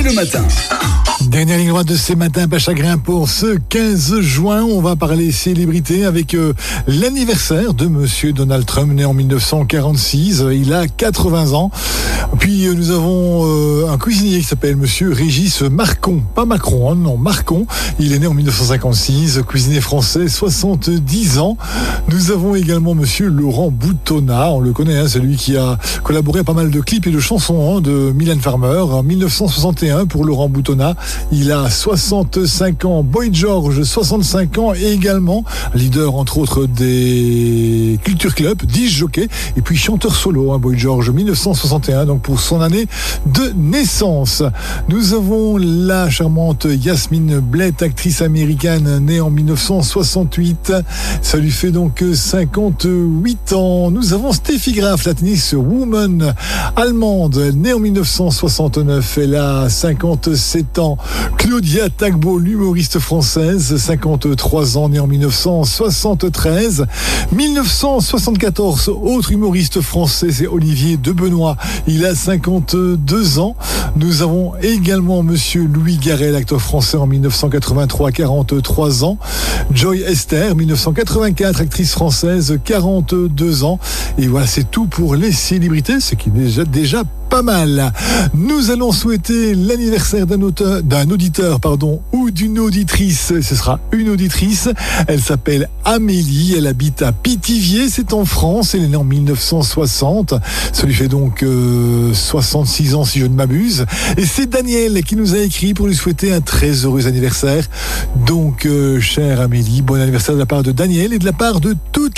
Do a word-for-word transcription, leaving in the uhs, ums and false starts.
le matin. Dernière ligne droite de ce matin, pas chagrin pour ce quinze juin. On va parler célébrité avec euh, l'anniversaire de Monsieur Donald Trump, né en mille neuf cent quarante-six. Il a quatre-vingts ans. Puis euh, nous avons euh, un cuisinier qui s'appelle Monsieur Régis Marcon. Pas Macron, hein, non, Marcon. Il est né en mille neuf cent cinquante-six, cuisinier français, soixante-dix ans. Nous avons également Monsieur Laurent Boutonnat. On le connaît, hein, c'est lui qui a collaboré à pas mal de clips et de chansons hein, de Mylène Farmer. En mille neuf cent soixante et un pour Laurent Boutonnat. Il a soixante-cinq ans. Boy George, soixante-cinq ans, et également leader entre autres des Culture Club, disc jockey, et puis chanteur solo, hein, Boy George, mille neuf cent soixante et un, donc pour son année de naissance. Nous avons la charmante Yasmine Blett, actrice américaine, née en mille neuf cent soixante-huit. Ça lui fait donc cinquante-huit ans. Nous avons Steffi Graf, la tenniswoman allemande, née en mille neuf cent soixante-neuf. Elle a cinquante-sept ans. Claudia Tagbo, l'humoriste française, cinquante-trois ans, née en mille neuf cent soixante-treize. mille neuf cent soixante-quatorze, autre humoriste français, c'est Olivier Debenoît. Il a cinquante-deux ans. Nous avons également Monsieur Louis Garrel, acteur français en mille neuf cent quatre-vingt-trois, quarante-trois ans. Joy Esther, mille neuf cent quatre-vingt-quatre, actrice française, quarante-deux ans. Et voilà, c'est tout pour les célébrités, ce qui est déjà, déjà pas mal. Nous allons souhaiter l'anniversaire d'un auteur, d'un auditeur, pardon, ou d'une auditrice. Ce sera une auditrice. Elle s'appelle Amélie. Elle habite à Pithiviers. C'est en France. Elle est née en mille neuf cent soixante. Ça lui fait donc euh, soixante-six ans si je ne m'abuse. Et c'est Daniel qui nous a écrit pour lui souhaiter un très heureux anniversaire. Donc, euh, chère Amélie, bon anniversaire de la part de Daniel et de la part de toutes